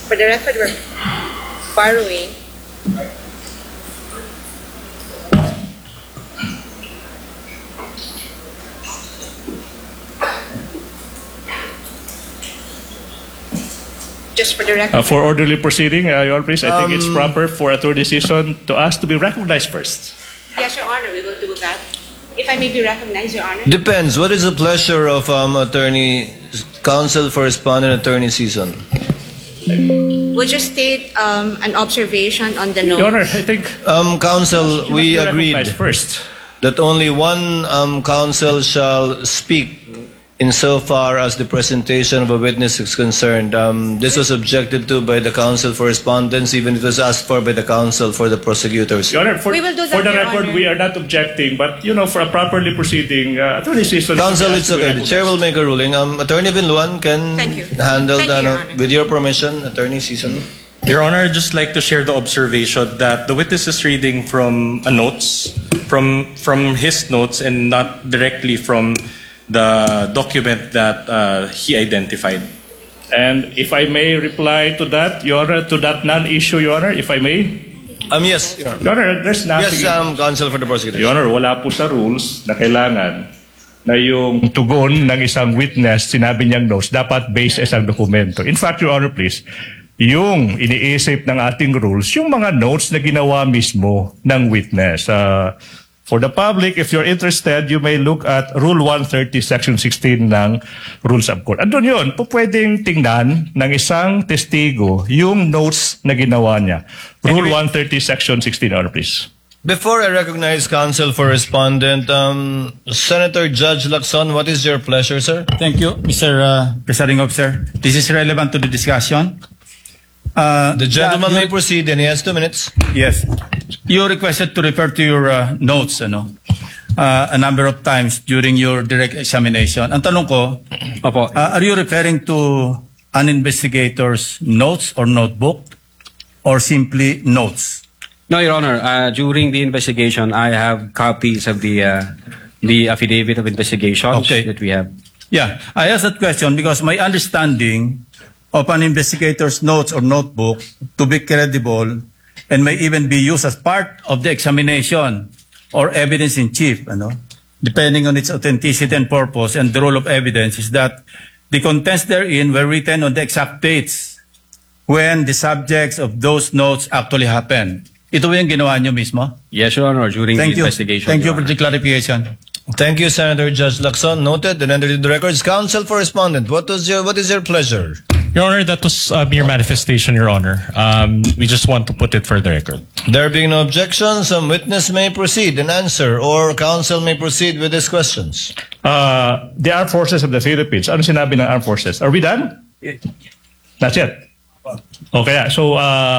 For the record, we're borrowing. Just for the record. For orderly proceeding, Your Honor, please, I think it's proper for Attorney Season to ask to be recognized first. Yes, Your Honor, we will do that. If I may be recognized, Your Honor. Depends. What is the pleasure of Attorney Counsel for Respondent Attorney Season? We'll just state an observation on the notes. Your Honor, I think Counsel, we agreed first that only one counsel shall speak insofar as the presentation of a witness is concerned. This was objected to by the counsel for respondents, even if it was asked for by the counsel for the prosecutors. Your Honor, for We will do that, the Your record, Honor. we are not objecting, but you know, for a properly proceeding Attorney Season. Counsel, it's okay. The chair will make a ruling. Attorney Vinluan can Thank you. handle Thank you, that. Your Honor. With your permission, Attorney Season. Your Honor, I'd just like to share the observation that the witness is reading from notes, from his notes, and not directly from the document that he identified. And if I may reply to that, Your Honor, to that non-issue, Your Honor, if I may. Yes, Your Honor. Your Honor, there's nothing. Yes, counsel for the prosecutors. Your Honor, wala po sa rules na kailangan na yung tugon ng isang witness, sinabi niyang notes, dapat based sa isang dokumento. In fact, Your Honor, please, yung iniisip ng ating rules, yung mga notes na ginawa mismo ng witness. For the public, if you're interested, you may look at Rule 130, Section 16 ng Rules of Court. Andun yun, pwedeng tingnan ng isang testigo yung notes na ginawa niya. Rule 130, Section 16, Your Honor, please. Before I recognize counsel for respondent, Senator Judge Lacson, what is your pleasure, sir? Thank you, Mr. Presiding Officer. This is relevant to the discussion. The gentleman may proceed and he has 2 minutes. Yes. You requested to refer to your notes a number of times during your direct examination. Ang tanong ko, are you referring to an investigator's notes or notebook or simply notes? No, Your Honor. During the investigation, I have copies of the affidavit of investigation that we have. Yeah, I asked that question because my understanding of an investigator's notes or notebook to be credible and may even be used as part of the examination or evidence in chief, depending on its authenticity and purpose and the role of evidence, is that the contents therein were written on the exact dates when the subjects of those notes actually happened. Ito yung ginawa nyo mismo? Yes, Your Honor, during the investigation. Thank you Your for the clarification. Thank you, Senator Judge Lacson. Noted and entered into the records. Counsel for respondent, what is your pleasure? Your Honor, that was a mere manifestation, Your Honor. We just want to put it for the record. There being no objections, some witness may proceed and answer, or counsel may proceed with his questions. The Armed Forces of the Philippines. Ano sinabi ng Armed Forces? Are we done? That's it. Okay, so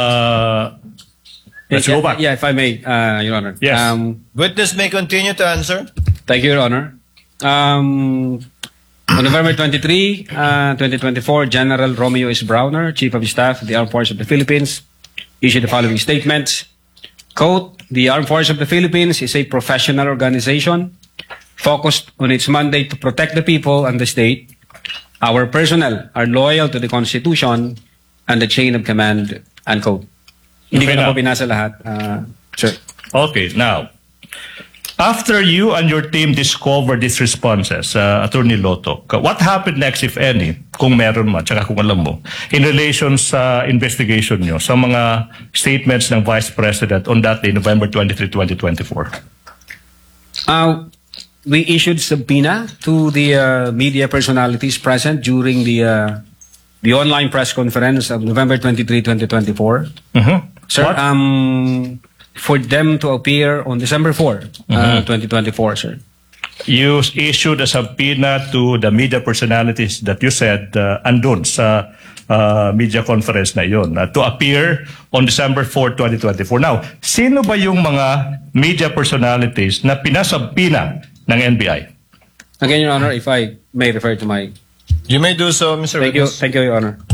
let's go back. Yeah, if I may, Your Honor. Yes. Witness may continue to answer. Thank you, Your Honor. On November 23, 2024, General Romeo S. Browner, Chief of Staff of the Armed Forces of the Philippines, issued the following statement. Quote, "The Armed Forces of the Philippines is a professional organization focused on its mandate to protect the people and the state. Our personnel are loyal to the Constitution and the chain of command," unquote. Hindi ko na po binasa lahat, sir. Okay, now, after you and your team discovered these responses, Attorney Lotto, what happened next, if any, kung meron man, tsaka kung alam mo, in relation sa investigation nyo, sa mga statements ng Vice President on that day, November 23, 2024? We issued subpoena to the media personalities present during the online press conference of November 23, 2024. Sir, for them to appear on December 4, 2024, sir. You issued a subpoena to the media personalities that you said andun sa media conference na yun to appear on December 4, 2024. Now, sino ba yung mga media personalities na pinasubpoena ng NBI? Again, Your Honor, if I may refer to my... You may do so, Mr. Thank you, Witness. Your Honor.